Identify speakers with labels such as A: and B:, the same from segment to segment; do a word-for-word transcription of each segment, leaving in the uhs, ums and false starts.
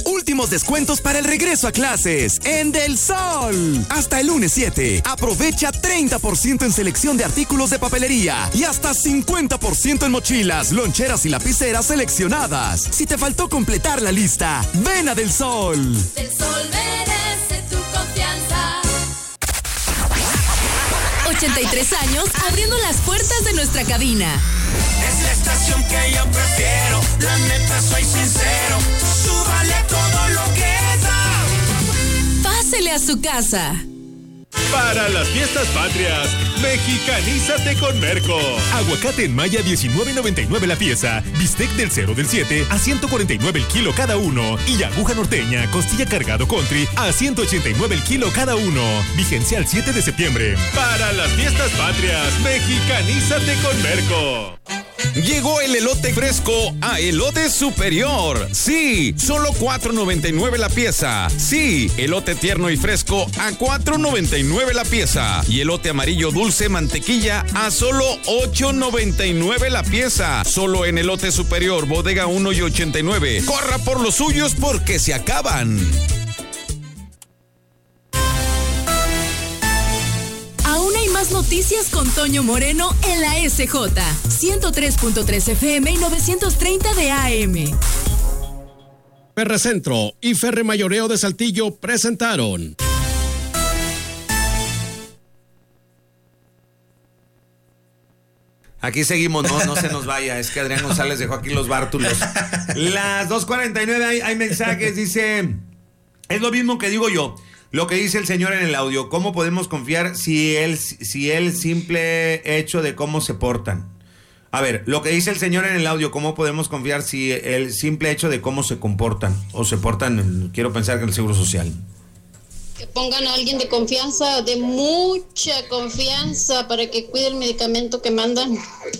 A: Últimos descuentos para el regreso a clases en Del Sol. Hasta el lunes siete. Aprovecha treinta por ciento en selección de artículos de papelería y hasta cincuenta por ciento en mochilas, loncheras y lapiceras seleccionadas. Si te faltó completar la lista, ven a Del Sol.
B: Del Sol merece tu confianza.
C: ochenta y tres años abriendo las puertas de nuestra cabina.
D: Es la estación que yo prefiero, la neta soy sincero, súbale todo lo que da.
C: Pásele a su casa.
E: Para las fiestas patrias, mexicanízate con Merco. Aguacate en maya diecinueve noventa y nueve la pieza, bistec del cero del siete a ciento cuarenta y nueve el kilo cada uno y aguja norteña, costilla cargado country a ciento ochenta y nueve el kilo cada uno. Vigencia el siete de septiembre. Para las fiestas patrias, mexicanízate con Merco.
F: Llegó el elote fresco a Elote Superior. Sí, solo cuatro noventa y nueve la pieza. Sí, elote tierno y fresco a cuatro noventa y nueve la pieza. Y elote amarillo dulce mantequilla a solo ocho noventa y nueve la pieza. Solo en Elote Superior, bodega uno y ochenta y nueve. Corra por los suyos porque se acaban.
C: Más noticias con Toño Moreno en la S J ciento tres punto tres F M y novecientos treinta de A M.
G: Ferrecentro y Ferre Mayoreo de Saltillo presentaron.
H: Aquí seguimos, no, no se nos vaya, es que Adrián González dejó aquí los bártulos. Las dos cuarenta y nueve hay, hay mensajes, dice, es lo mismo que digo yo. Lo que dice el señor en el audio, ¿cómo podemos confiar si el, si el simple hecho de cómo se portan? A ver, lo que dice el señor en el audio, ¿cómo podemos confiar si el simple hecho de cómo se comportan o se portan, quiero pensar que en el Seguro Social?
I: Que pongan a alguien de confianza, de mucha confianza, para que cuide el medicamento que mandan.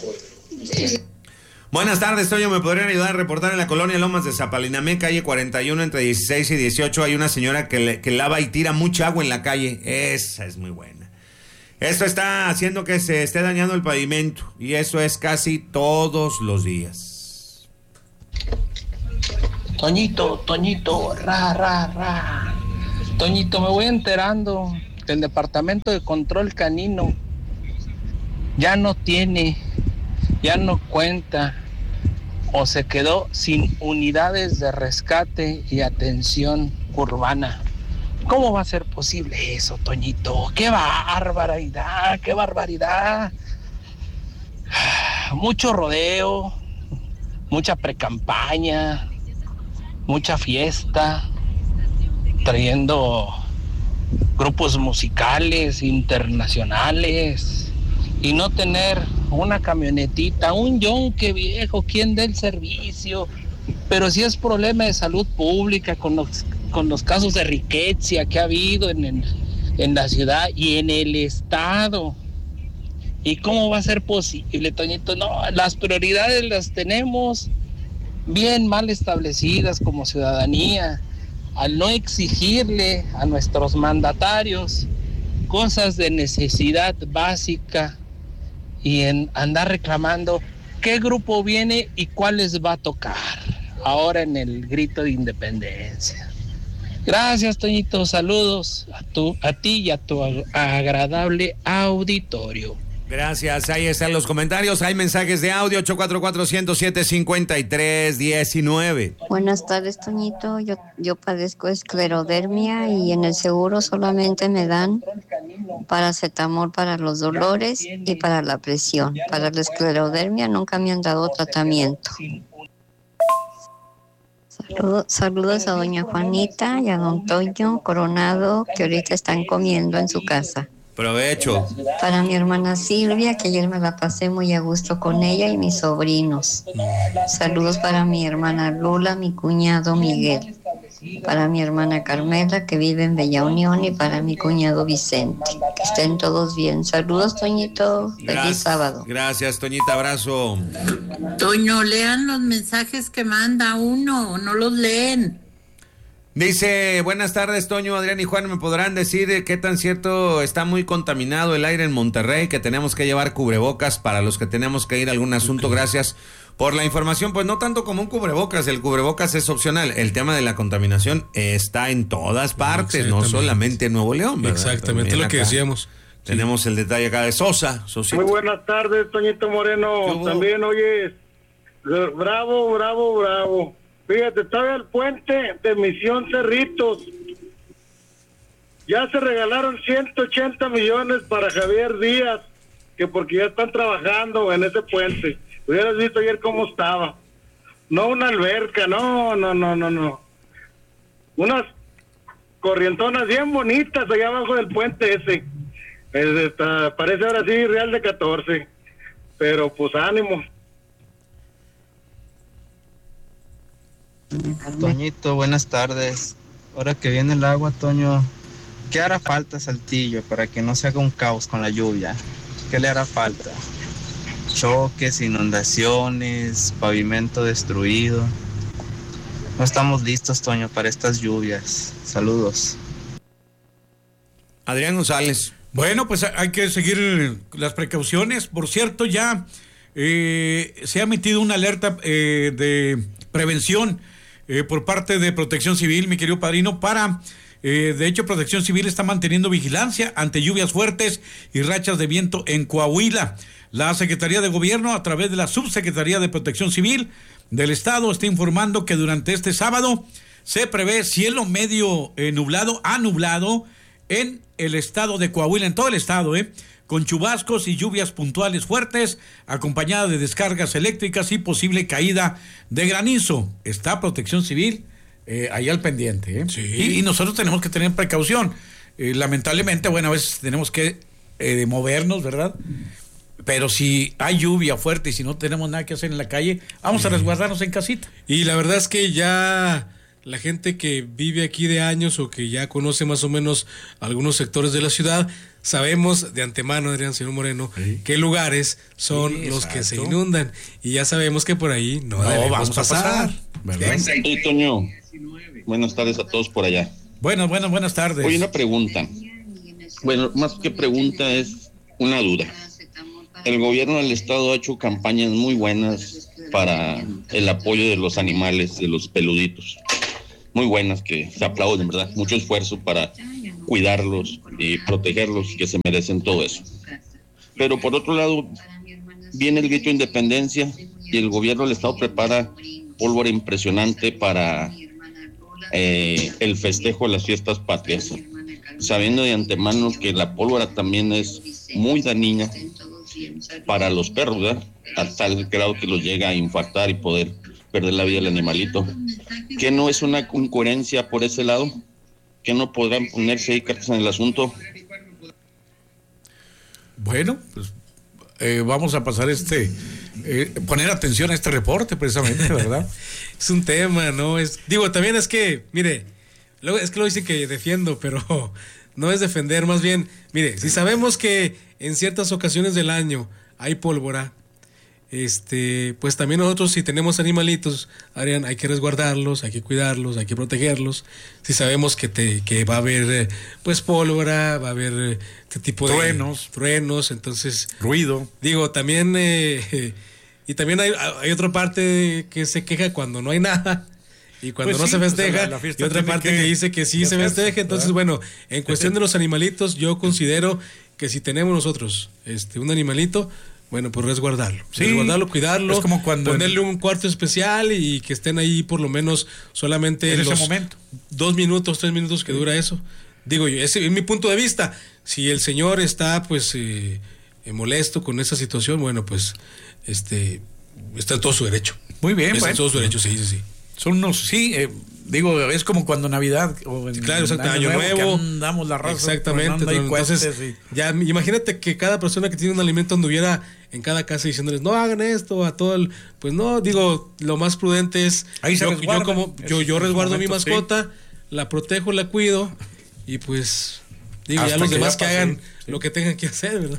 H: Buenas tardes, Toño, ¿me podrían ayudar a reportar en la colonia Lomas de Zapalinamé, calle cuarenta y uno, entre dieciséis y dieciocho? Hay una señora que, le, que lava y tira mucha agua en la calle. Esa es muy buena. Esto está haciendo que se esté dañando el pavimento y eso es casi todos los días.
J: Toñito, Toñito, ra, ra, ra. Toñito, me voy enterando que el Departamento de Control Canino ya no tiene, ya no cuenta o se quedó sin unidades de rescate y atención urbana. ¿Cómo va a ser posible eso, Toñito? ¡Qué barbaridad! ¡Qué barbaridad! Mucho rodeo, mucha precampaña, mucha fiesta, trayendo grupos musicales internacionales y no tener una camionetita, un yonque viejo, ¿quién dé el servicio? Pero si es problema de salud pública con los, con los casos de riqueza que ha habido en, en, en la ciudad y en el estado. ¿Y cómo va a ser posible, Toñito? No, las prioridades las tenemos bien mal establecidas como ciudadanía, al no exigirle a nuestros mandatarios cosas de necesidad básica y en andar reclamando qué grupo viene y cuál les va a tocar ahora en el grito de independencia. Gracias, Toñito, saludos a, tu, a ti y a tu agradable auditorio.
H: Gracias, ahí están los comentarios, hay mensajes de audio, ocho cuatro cuatro, uno cero siete, cinco tres uno nueve.
K: Buenas tardes, Toñito, yo, yo padezco esclerodermia y en el seguro solamente me dan paracetamol para los dolores y para la presión. Para la esclerodermia nunca me han dado tratamiento. Saludos, saludos a doña Juanita y a don Toño Coronado, que ahorita están comiendo en su casa.
H: Provecho.
K: Para mi hermana Silvia, que ayer me la pasé muy a gusto con ella y mis sobrinos. Saludos para mi hermana Lula, mi cuñado Miguel. Para mi hermana Carmela, que vive en Bella Unión, y para mi cuñado Vicente. Que estén todos bien. Saludos, Toñito. Feliz
H: Gracias,
K: sábado.
H: Gracias, Toñita. Abrazo.
L: Toño, lean los mensajes que manda uno, no los leen.
H: Dice, buenas tardes, Toño, Adrián y Juan, ¿me podrán decir qué tan cierto está muy contaminado el aire en Monterrey, que tenemos que llevar cubrebocas para los que tenemos que ir a algún asunto? Gracias. por la información, pues no tanto como un cubrebocas, el cubrebocas es opcional, el tema de la contaminación está en todas partes, no solamente en Nuevo León, ¿verdad?
M: Exactamente. También lo que decíamos.
H: Tenemos sí. el detalle acá de Sosa. Sosito.
N: Muy buenas tardes, Toñito Moreno. También, oye, bravo, bravo, bravo. Fíjate, estaba el puente de Misión Cerritos. Ya se regalaron ciento ochenta millones para Javier Díaz, que porque ya están trabajando en ese puente. Hubieras visto ayer cómo estaba. No una alberca, no, no, no, no, no. Unas corrientonas bien bonitas allá abajo del puente ese. Es, está, parece ahora sí Real de catorce. Pero pues ánimo.
O: Toñito, buenas tardes. Ahora que viene el agua, Toño, ¿qué hará falta Saltillo para que no se haga un caos con la lluvia? ¿Qué le hará falta? Choques, inundaciones, pavimento destruido. No estamos listos, Toño, para estas lluvias. Saludos.
H: Adrián González.
P: Bueno, pues hay que seguir las precauciones. Por cierto, ya eh, se ha emitido una alerta eh, de prevención eh, por parte de Protección Civil, mi querido padrino, para... Eh, de hecho, Protección Civil está manteniendo vigilancia ante lluvias fuertes y rachas de viento en Coahuila. La Secretaría de Gobierno, a través de la Subsecretaría de Protección Civil del Estado, está informando que durante este sábado se prevé cielo medio eh, nublado a nublado en el estado de Coahuila, en todo el estado, eh, con chubascos y lluvias puntuales fuertes, acompañadas de descargas eléctricas y posible caída de granizo. Está Protección Civil Eh, ahí al pendiente, ¿eh? Sí. y, y nosotros tenemos que tener precaución. Eh, lamentablemente, bueno, a veces tenemos que eh, movernos, ¿verdad? Pero si hay lluvia fuerte y si no tenemos nada que hacer en la calle, vamos sí. a resguardarnos en casita.
M: Y la verdad es que ya la gente que vive aquí de años o que ya conoce más o menos algunos sectores de la ciudad, sabemos de antemano, Adrián, señor Moreno, sí. qué lugares son sí, los que se inundan. Y ya sabemos que por ahí no, no vamos a pasar. pasar
Q: ¿verdad? Sí, Toño. Buenas tardes a todos por allá.
P: Bueno, bueno, buenas tardes.
Q: Oye, una pregunta. Bueno, más que pregunta es una duda. El gobierno del estado ha hecho campañas muy buenas para el apoyo de los animales, de los peluditos. Muy buenas, que se aplauden, ¿verdad? Mucho esfuerzo para cuidarlos y protegerlos, que se merecen todo eso. Pero por otro lado, viene el grito de independencia y el gobierno del estado prepara pólvora impresionante para eh, el festejo de las fiestas patrias, sabiendo de antemano que la pólvora también es muy dañina para los perros, ¿verdad? A tal grado que los llega a infartar y poder perder la vida del animalito. ¿Que no es una incoherencia por ese lado? ¿Que no podrán ponerse ahí cartas en el asunto?
P: Bueno, pues eh, vamos a pasar este... Eh, poner atención a este reporte precisamente, ¿verdad?
M: Es un tema, ¿no? Es, digo, también es que, mire, luego es que lo dicen que defiendo, pero no es defender, más bien, mire, si sabemos que en ciertas ocasiones del año hay pólvora, este, pues también nosotros si tenemos animalitos, Adrián, hay que resguardarlos, hay que cuidarlos, hay que protegerlos. Si sabemos que te, que va a haber pues pólvora, va a haber este tipo de truenos, truenos, entonces
P: ruido.
M: Digo, también eh, eh, y también hay, hay otra parte que se queja cuando no hay nada. Y cuando pues no sí, se festeja, pues la, la y otra parte que, que dice que sí que se festeja. Entonces, ¿verdad? Bueno, en cuestión de los animalitos, yo considero que si tenemos nosotros este un animalito, bueno, pues resguardarlo, sí, resguardarlo, cuidarlo,
P: es como cuando
M: ponerle en... un cuarto especial y que estén ahí por lo menos solamente
P: en
M: los
P: ese momento,
M: dos minutos, tres minutos que sí. dura eso. Digo yo, ese es mi punto de vista. Si el señor está pues eh, molesto con esa situación, bueno, pues este está en todo su derecho.
P: Muy bien,
M: está
P: bueno.
M: en todo su derecho, sí, sí, sí.
P: Son unos, sí, eh, digo, es como cuando Navidad o en
M: claro, exacto, Año, Año Nuevo,
P: damos la raza.
M: Exactamente. Entonces, y... ya imagínate que cada persona que tiene un alimento anduviera en cada casa diciéndoles, no hagan esto a todo el, pues no, digo, lo más prudente es
P: ahí se
M: yo,
P: resguarda,
M: yo como yo yo resguardo
P: momento,
M: mi mascota, sí. la protejo, la cuido y pues digo, hasta ya los que demás que hagan sí. lo que tengan que hacer, ¿verdad?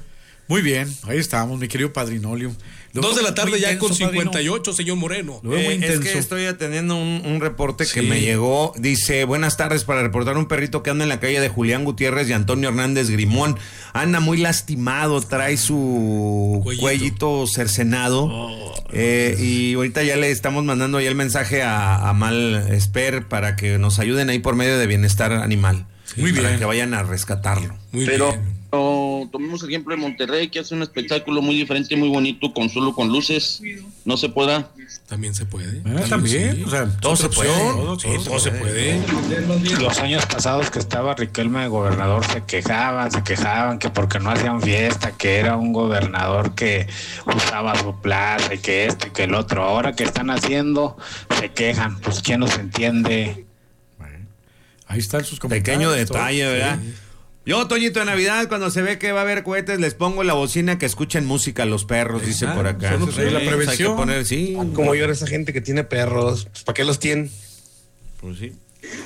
P: Muy bien, ahí estamos, mi querido Padrinolio.
M: Dos de la tarde ya con cincuenta y ocho, señor Moreno.
H: Lo veo muy intenso. Es que estoy atendiendo un, un reporte sí. que me llegó. Dice, buenas tardes, para reportar un perrito que anda en la calle de Julián Gutiérrez y Antonio Hernández Grimón. Anda muy lastimado, trae su cuellito, cuellito cercenado. Oh, eh, y ahorita ya le estamos mandando ahí el mensaje a, a Mal Esper para que nos ayuden ahí por medio de Bienestar Animal. Sí, muy bien. Para que vayan a rescatarlo.
Q: Muy Pero, bien. No, tomemos el ejemplo de Monterrey, que hace un espectáculo muy diferente, muy bonito, con solo con luces. ¿No se podrá?
M: También se puede.
P: Ah, también, o sea, todo se puede.
M: Todo, sí, todo se puede.
R: Los años pasados que estaba Riquelme de gobernador se quejaban, se quejaban que porque no hacían fiesta, que era un gobernador que usaba su plaza y que esto y que el otro. Ahora que están haciendo, se quejan. Pues quién nos entiende.
P: Bueno, ahí están sus comentarios.
H: Pequeño detalle, todo, ¿verdad? Sí. Yo, Toñito, de Navidad, cuando se ve que va a haber cohetes, les pongo la bocina que escuchen música a los perros, ah, dice por acá.
P: Sí, la prevención.
H: Hay que poner, sí.
S: Como llora esa gente que tiene perros, pues, ¿para qué los tienen?
H: Pues sí.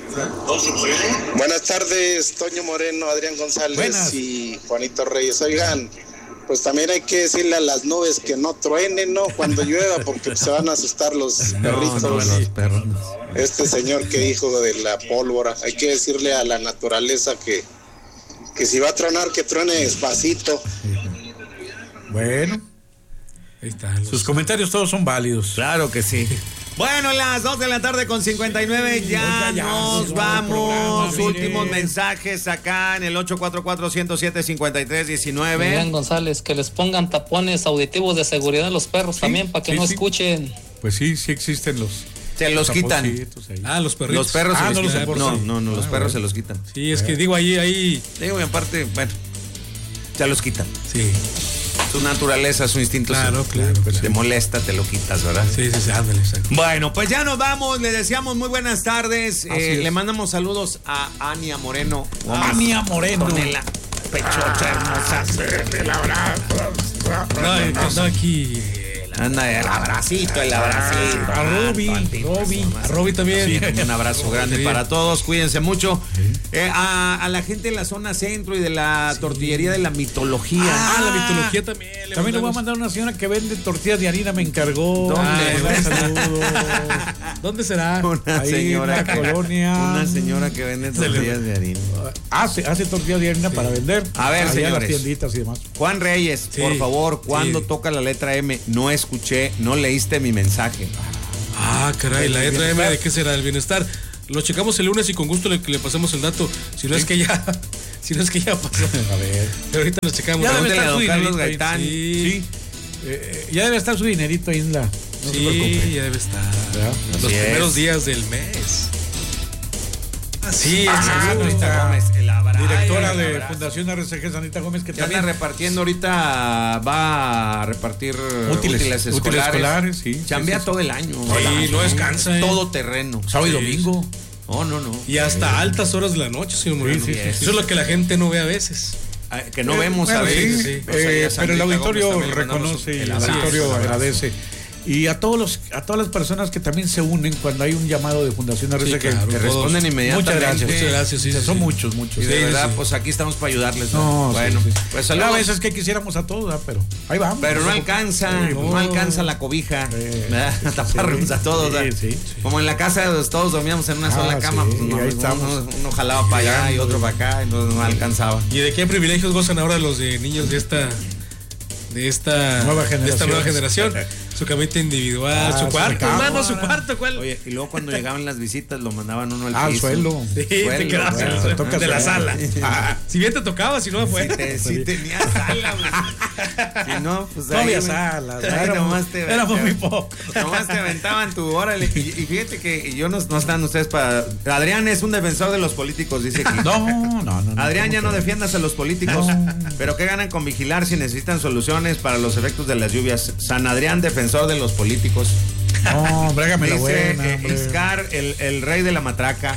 S: Buenas tardes, Toño Moreno, Adrián González Buenas. y Juanito Reyes. Oigan, pues también hay que decirle a las nubes que no truenen, ¿no? Cuando llueva, porque se van a asustar los no, perritos. No, los perros. Este señor que dijo de la pólvora, hay que decirle a la naturaleza que que si va a tronar, que truene despacito.
P: Bueno, ahí están. Sus comentarios todos son válidos.
H: Claro que sí. Bueno, las dos de la tarde con cincuenta y nueve, ya, ya, ya nos vamos. Programa, últimos mire. mensajes acá en el ocho cuatro cuatro, uno cero siete, cinco tres uno nueve.
T: Adrián González, que les pongan tapones auditivos de seguridad a los perros sí, también, para que sí, no sí. escuchen.
P: Pues sí, sí existen los...
H: Se los quitan.
M: Ah, los perritos.
H: Los perros
M: ah,
H: se los
M: no,
H: quitan. No, no, no, los ah, perros bueno. se los quitan.
M: Sí, es que digo ahí, ahí.
H: Digo, y aparte, bueno, se los quitan.
M: Sí.
H: Su naturaleza, su instinto.
M: Claro,
H: se,
M: claro.
H: Te claro. molesta, te lo quitas, ¿verdad?
M: Sí, sí, sí, ándale, exacto.
H: Bueno, pues ya nos vamos. Le deseamos muy buenas tardes. Eh, le mandamos saludos a Ania Moreno.
P: Ania Moreno.
H: Tonela, pechocha hermosa.
P: El abrazo.
M: No, no, aquí.
H: Anda, el abracito, el abracito.
M: A Roby, Roby, a Roby también.
H: Sí, un abrazo Roby, grande sí. para todos, cuídense mucho. Sí. Eh, a, a la gente de la zona centro y de la sí. tortillería de la mitología.
M: Ah, ah la mitología también.
P: Le también le voy a mandar a una señora que vende tortillas de harina, me encargó.
M: ¿Dónde? ¿Dónde será?
H: Una
P: Ahí
H: señora
P: en la
H: que,
P: colonia.
H: Una señora que vende tortillas de harina.
P: Hace, hace tortillas de harina sí. para vender.
H: A ver, señores.
P: Las tienditas y demás.
H: Juan Reyes, sí. por favor, cuando sí. toca la letra M, no escuché, no leíste mi mensaje.
M: Ah, caray, la letra M, ¿de qué será? El bienestar. Lo checamos el lunes y con gusto le, le pasamos el dato. Si no ¿Sí? es que ya, si no es que ya pasó.
P: A ver.
M: Pero ahorita lo checamos.
P: Ya debe estar su
H: Carlos Gaitán.
P: Sí. sí. Eh, ya debe estar su dinerito ahí en la. No
M: sí, ya debe estar. ¿verdad? Los Así primeros es. días del mes. Así
H: ah, es. Anita Gómez, el abrazo.
P: Directora de abrazo. Fundación R C G, Anita Gómez, que
H: ya
P: también
H: está repartiendo ahorita, va a repartir útiles, útiles escolares.
P: Útiles escolares, sí.
H: Chambea
P: sí, sí,
H: todo el año.
M: Sí, sí no descansa.
H: Eh. Todo terreno.
P: Sábado y domingo.
H: No, no, no.
M: Y hasta sí. altas horas de la noche, señor Moreno. Sí, sí, sí, Eso sí. es lo que la gente no ve a veces.
H: Ah, que no eh, vemos bueno, a veces.
P: Sí, sí. O sea, eh, pero el auditorio reconoce y el auditorio agradece. Y a todos los, a todas las personas que también se unen cuando hay un llamado de Fundación R C G,
H: sí, claro, que responden inmediatamente.
P: Muchas gracias.
M: Muchas gracias, sí,
P: sí, son
M: sí.
P: muchos, muchos.
H: Y de
P: sí,
H: verdad,
P: sí.
H: pues aquí estamos para ayudarles.
P: No,
H: bueno,
P: sí, sí.
H: pues saludos.
P: A veces que quisiéramos a todos, ¿verdad? Pero ahí vamos.
H: Pero no alcanza, sí, no, no alcanza la cobija. Sí, a taparnos sí, a todos. Sí, sí, sí. Como en la casa todos dormíamos en una ah, sola cama, sí, pues no, ahí estamos. Uno, uno jalaba para allá y otro para acá, y no, no alcanzaba.
M: ¿Y de qué privilegios gozan ahora los de niños de esta de esta
P: nueva generación?
M: De esta nueva generación? Su camita individual, ah, su cuarto, hermano, su cuarto, ¿cuál?
H: Oye, y luego cuando llegaban las visitas lo mandaban uno al
P: ah,
H: piso.
P: Al suelo.
M: Sí, suelo, te quedabas bueno, en el suelo, de la sala. Ah, si bien te tocaba, si no afuera.
H: Si, te, si tenía sala, güey. Si no, pues
P: no había sala.
H: Ahí nomás te
P: éramos muy pocos.
H: Nomás te aventaban tu órale. Y, y fíjate que yo no, no están ustedes para... Adrián es un defensor de los políticos, dice aquí.
P: No, no, no.
H: Adrián, ya no defiendas a los políticos. No. Pero ¿qué ganan con vigilar si necesitan soluciones para los efectos de las lluvias? San Adrián, defensor de los políticos.
P: No, hombre, hágame la buena.
H: Dice eh, Iscar, el, el rey de la matraca.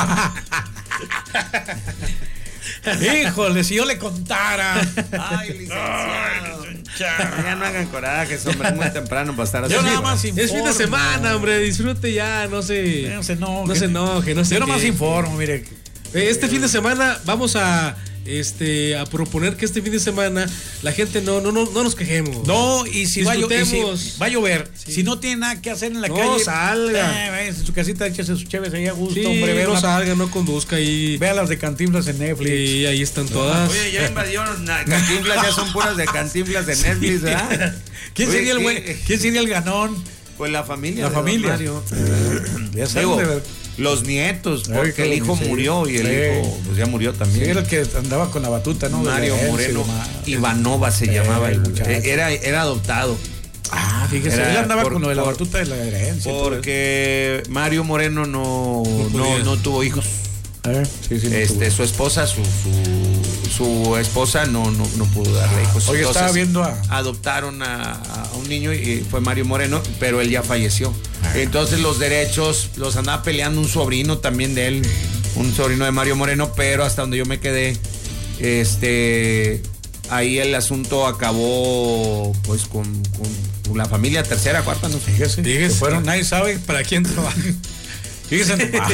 P: Híjole, si yo le contara.
H: Ay, licenciado. Ay, ya no hagan corajes, hombre, es muy temprano para estar así.
P: Yo nada más informo.
M: Es fin de semana, hombre, disfrute ya, no se,
P: no se enoje.
M: No se enoje, no se
P: Yo nada más informo, mire.
M: Este fin de semana vamos a este, a proponer que este fin de semana la gente no, no, no, no nos quejemos.
P: No, y si, va a, llo- y si va a llover,
M: Sí.
P: si no tiene nada que hacer en la
M: No
P: calle,
M: salga.
P: Eh, váyase en su casita, échese sus chéves ahí a gusto,
M: Sí,
P: hombre. Vea
M: no
P: una-
M: salga, no conduzca y
P: Vea las de Cantinflas en Netflix.
M: Sí, ahí están todas.
H: Oye, ya invadieron na- Cantinflas, ya son puras de Cantinflas de Netflix, ¿verdad?
P: ¿Quién
H: Oye,
P: sería el
H: ¿qué?
P: buen, ¿quién sería el ganón?
H: Pues la familia.
P: La
H: de don
P: familia.
H: Mario.
P: Ya saben,
H: Digo,
P: de ver-
H: los nietos, porque
P: Ay,
H: el hijo
P: sí.
H: murió y el
P: Sí.
H: hijo pues ya murió también.
P: Sí, era el que andaba con la batuta, ¿no? De
H: Mario
P: la herencia
H: Moreno
P: y demás.
H: Ivanova se
P: Sí,
H: llamaba el
P: muchacho.
H: era era adoptado.
P: Ah, fíjese,
H: Era
P: él andaba
H: por-
P: con lo de la
H: por-
P: batuta de la herencia. y todo
H: Porque Mario Moreno no
P: No
H: no,
P: podía.
H: no tuvo hijos.
P: eso. Eh, sí, sí, no
H: Este,
P: tuvo.
H: su esposa, su, su, su esposa no, no, no pudo darle hijos.
P: Oye, estaba viendo a-
H: adoptaron a, a un niño y fue Mario Moreno, pero él ya falleció. Entonces los derechos los andaba peleando un sobrino también de él, un sobrino de Mario Moreno, pero hasta donde yo me quedé, este, ahí el asunto acabó pues con, con, con la familia tercera, cuarta, no sé.
P: Fíjese,
M: Fíjese.
P: que fueron, nadie sabe
M: ¿Para quién trabaja?
P: Fíjese nomás.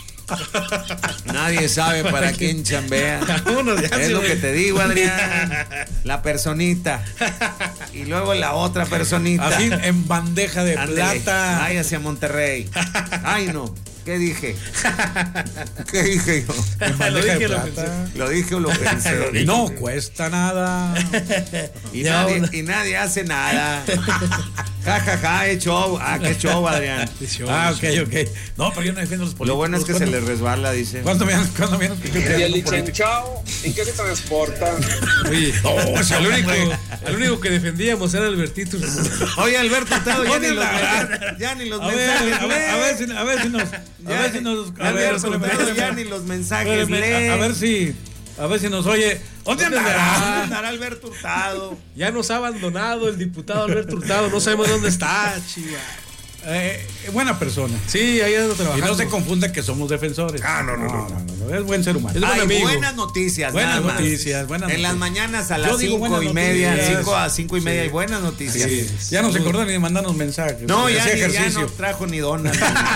H: Nadie sabe para quién chambea.
M: Vámonos, ya
H: Es
M: se
H: lo
M: ve.
H: que te digo, Adrián. La personita. Y luego la otra personita.
P: Así en bandeja de
H: Ándele.
P: plata.
H: Ay, hacia Monterrey. Ay, no. ¿Qué dije? ¿Qué dije yo?
P: En bandeja de
M: dije, lo
P: plata.
H: ¿Lo dije o lo pensé?
P: Y no cuesta nada.
H: Y,
M: Ya,
H: nadie,
M: una-
H: y nadie hace nada. Ja, ja, ja, es show. Ah, qué show, Adrián.
P: Ah, ok, ok. No, pero yo no defiendo a los políticos.
H: Lo bueno es que se les resbala, dice.
P: ¿Cuándo me han, cuándo me han
U: Y el licenciado, ¿en qué se transporta?
M: Oye,
P: No, ese
M: al, único,
P: hombre.
M: al único que defendíamos era Albertito.
H: Oye, Alberto Hurtado, ya,
P: ¿Dónde
H: ni los,
P: anda?
H: ya ni los
P: A ver,
H: mensajes
P: a ver, a
H: lee.
P: ver si, a ver si nos, a ver si nos, a ver,
H: Alberto Hurtado ya ni los mensajes
P: espérame,
H: lee.
P: a, a ver si, a ver si nos oye. ¿Dónde
H: ¿Dónde
P: andará?
H: andará? ¿Dónde andará Alberto Hurtado?
M: Ya nos ha abandonado el diputado Alberto Hurtado. No sabemos dónde está, chiva.
P: Eh, buena persona.
M: Sí, ahí anda
P: Y
M: trabajando.
P: no se confunda que somos defensores.
H: Ah, no, no, no, no.
P: no, es buen ser humano.
M: Es buen
H: Hay
M: amigo.
H: buenas noticias,
P: Buenas
H: nada más.
P: noticias, buenas
H: En las
P: noticias.
H: mañanas a
P: Yo
H: las
P: digo
H: cinco
P: buenas
H: y media,
P: noticias.
H: cinco a cinco y media hay buenas noticias.
P: Sí, ya no se acordan ni de mandarnos mensajes.
H: No, ya,
P: Hacía
H: ni- ya
P: ejercicio.
H: no trajo ni donas.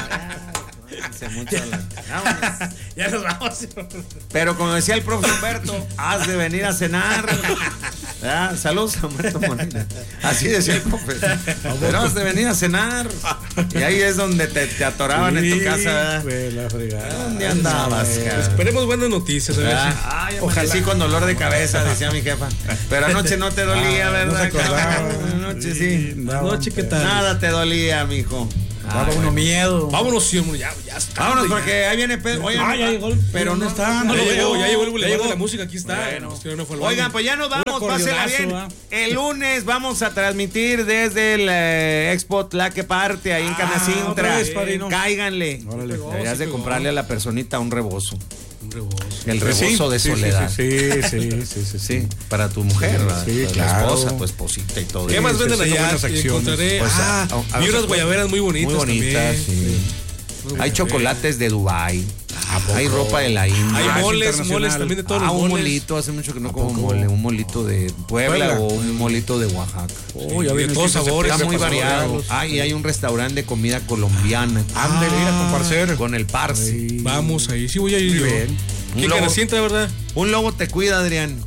H: Hace mucho la- Vámonos.
M: Ya nos vamos.
H: Pero como decía el profe Humberto, has de venir a cenar. ¿Verdad? Saludos a Humberto Molina. Así decía el profe. Pero has de venir a cenar. Y ahí es donde te, te atoraban en tu casa. ¿Verdad?
P: Pues la fregada.
H: ¿Dónde andabas, cara?
M: Esperemos buenas noticias. A ver
H: ¿Verdad?
M: si-
H: Ay, ojalá sí con dolor de cabeza, decía mi jefa. Pero anoche no te dolía,
P: Ah,
H: ¿verdad?
P: no se acordaba.
H: Anoche sí.
M: Noche, ¿qué tal?
H: Nada te dolía, mijo.
P: Daba uno miedo.
M: Vámonos, sí, hombre, ya, ya está.
H: Vámonos
M: ya.
H: porque ahí viene Pedro. Oigan,
P: Ah, ya llegó el-
H: pero no
P: está, no
M: Ya
P: lo
M: llegó,
P: veo.
M: ya llegó el bulevar
P: llegó.
M: de la música, aquí está.
H: Bueno.
M: Pues, que no fue al baño.
H: Oigan, pues ya nos vamos,
P: Un
H: pásela
P: acordeonazo,
H: bien.
P: ¿ah?
H: El lunes vamos a transmitir desde el eh, Expo Tlaque Parte, ahí en
P: Ah, otra
H: Canacintra.
P: vez, padrino.
H: Cáiganle.
P: Órale.
H: Deberías de comprarle a la personita un rebozo.
M: Un rebozo.
H: El
P: Pues sí,
H: rebozo de
P: sí, sí,
H: soledad.
P: Sí, sí, sí, sí, sí,
H: Sí, para tu mujer, ¿verdad?
P: Sí,
H: Para
P: claro.
H: la esposa, tu esposita y todo.
M: ¿Qué
H: eso.
M: más venden
P: sí,
M: allá?
P: buenas acciones.
M: Encontraré.
H: Pues,
M: ah,
H: a- a-
M: vi
H: a-
M: unas guayaberas muy bonitas.
H: Muy bonitas,
M: también.
H: sí.
M: Muy
H: Hay
M: bonitas.
H: chocolates de Dubai. Hay ropa de la India.
M: Hay
P: Ah, es
M: moles,
P: internacional.
M: moles también de todos
H: Ah,
M: los
H: un
M: moles.
H: molito, hace mucho que no como mole, un molito de Puebla,
P: Puebla.
H: o un molito de Oaxaca.
P: Oh, ya
M: de
P: viene el
M: todos
P: fin de
M: sabores.
H: Está muy
P: semana,
H: variado.
P: pasó,
H: Ah, y hay un restaurante de comida colombiana.
P: Ándele, ir a comparcer.
H: Con el Parsi.
M: Vamos ahí, sí voy a ir
H: Muy
M: yo.
H: bien.
M: ¿Qué
H: Un lobo-
M: Canacintra, verdad?
H: Un lobo te cuida, Adrián.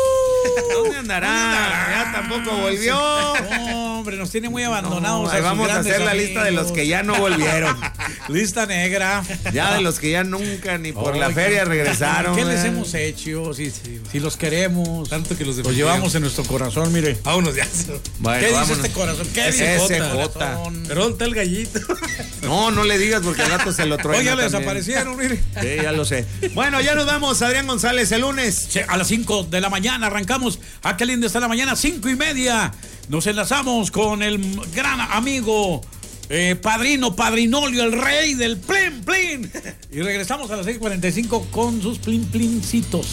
H: ¿Dónde andará? Ya tampoco volvió.
P: No, hombre, nos tiene muy abandonados.
H: Ahí
P: sus
H: vamos a
P: grandes
H: hacer la lista de los
P: amigos.
H: que ya no volvieron.
P: Lista negra.
H: Ya de los que ya nunca ni por la
P: Oiga,
H: feria regresaron.
P: ¿Qué les
H: ¿eh?
P: hemos hecho? Si, si los queremos.
M: Tanto que los
P: Los
M: defendíamos.
P: llevamos en nuestro corazón, mire.
M: Vámonos ya.
H: Bueno,
P: ¿Qué dice
H: vámonos.
P: este corazón? ¿Qué
H: Ese
P: dice
H: Jota.
P: corazón?
M: Perdón, está el gallito.
H: No, no le digas porque al rato se lo truena.
P: Oiga, le
H: también.
P: desaparecieron, mire.
H: Sí, ya lo sé. Bueno, ya nos vamos, Adrián González, el lunes.
P: Sí, a las cinco de la mañana arrancamos. Ah, qué linda está la mañana, cinco y media. Nos enlazamos con el gran amigo, eh, padrino, padrinolio, el rey del plin, plin. Y regresamos a las seis cuarenta y cinco con sus plin, plincitos.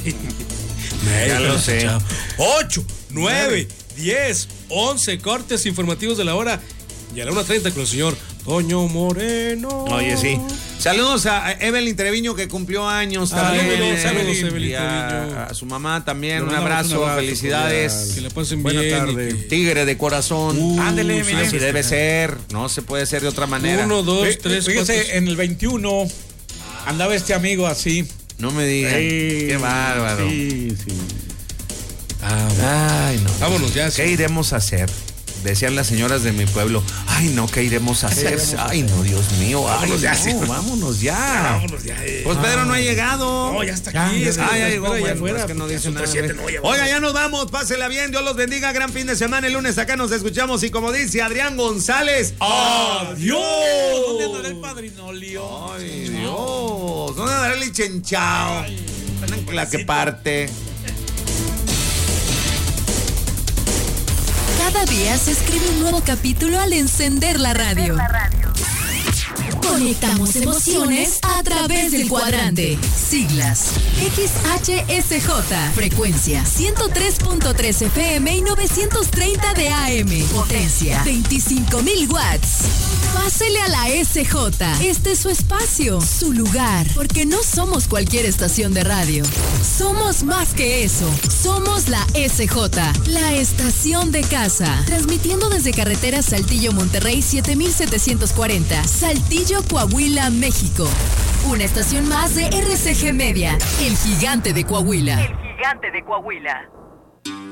H: Ya lo sé.
M: ocho, nueve, diez, once cortes informativos de la hora. Y a la una treinta con el señor Toño Moreno.
H: Oye, sí. Saludos a Evelyn Treviño que cumplió años
M: Ah,
H: también.
M: saludos,
H: eh,
M: saludos,
H: y
M: Evelyn
H: a,
M: Treviño.
H: a su mamá también.
P: Le
H: Un
P: mandamos
H: abrazo,
P: un abrazo
H: felicidades.
P: cordial.
M: Que le pasen
P: Buena
M: bien.
P: tarde.
M: y que-
H: Tigre de corazón.
P: Uh, Ándele,
H: sí,
P: mire.
H: así debe ser. No se puede ser de otra manera.
M: Uno, dos,
P: Fí-
M: tres,
P: Fíjese,
M: cuatro.
P: en el veintiuno andaba este amigo así.
H: No me digan.
P: Sí,
H: Qué bárbaro.
P: Sí, sí.
H: Ah, Ay, no.
M: Vámonos ya.
H: ¿Qué iremos a hacer? Decían las señoras de mi pueblo. Ay, no, ¿qué iremos a hacer?
M: iremos a
H: Ay, no, Dios mío.
M: Vámonos
H: Ay,
M: ya,
H: no,
M: sí.
H: vámonos ya.
M: Ya, vámonos ya. eh.
H: Pues Pedro no ha llegado.
M: No, ya está
H: Ya,
M: aquí.
H: ya,
M: es que
H: ah,
M: nos
H: ya llegó.
M: espera allá
H: Bueno,
M: afuera,
H: es que no
M: porque
H: dice
M: son
H: nada.
M: tres siete, no, ya
H: Oiga,
M: vamos.
H: ya nos vamos. Pásela bien. Dios los bendiga. Gran fin de semana. El lunes acá nos escuchamos. Y como dice Adrián González.
P: ¡Adiós! ¿Dónde andará el padrinolio?
H: Ay, Dios. ¿Dónde andará el lichenchao? La que parte.
C: Cada día se escribe un nuevo capítulo al encender la radio. Conectamos emociones a través del cuadrante. Siglas X H S J. Frecuencia ciento tres punto tres F M y novecientos treinta de A M. Potencia veinticinco mil watts. Pásele a la S J. Este es su espacio, su lugar. Porque no somos cualquier estación de radio. Somos más que eso. Somos la S J, la estación de casa. Transmitiendo desde carretera Saltillo Monterrey siete mil setecientos cuarenta. Saltillo, Coahuila, México. Una estación más de R C G Media, el gigante de Coahuila.
A: El gigante de Coahuila.